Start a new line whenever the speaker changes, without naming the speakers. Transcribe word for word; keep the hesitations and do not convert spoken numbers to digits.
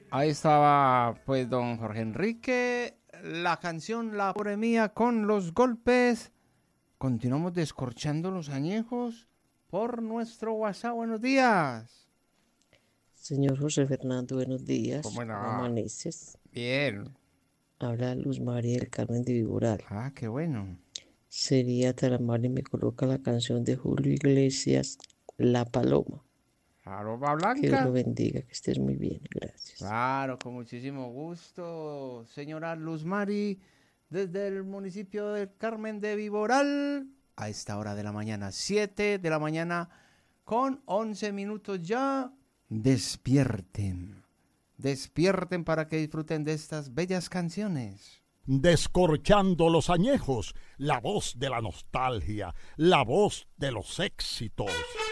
Ahí estaba, pues, don Jorge Enrique, la canción La Pobre Mía con los golpes. Continuamos descorchando los añejos por nuestro WhatsApp. Buenos días.
Señor José Fernando, buenos días.
¿Cómo
¿Cómo
no?
amaneces?
Bien.
Habla Luz María del Carmen de Viboral.
Ah, qué bueno.
Sería tan amable y me coloca la canción de Julio Iglesias, La Paloma.
La ropa
Que Dios lo
blanca.
bendiga, que estés muy bien. Gracias.
Claro, con muchísimo gusto, señora Luz Mari, desde el municipio del Carmen de Viboral, a esta hora de la mañana, siete de la mañana, con once minutos ya. Despierten, despierten para que disfruten de estas bellas canciones.
Descorchando los añejos, la voz de la nostalgia, la voz de los éxitos.